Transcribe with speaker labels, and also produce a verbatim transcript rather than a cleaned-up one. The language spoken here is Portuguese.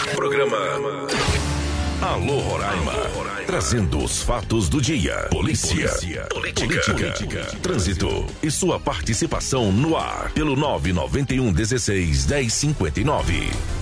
Speaker 1: Programa Alô Roraima. Trazendo os fatos do dia. Polícia, Polícia. Política. Política, trânsito e sua participação no ar pelo nove nove um, dezesseis, dez, cinquenta e nove.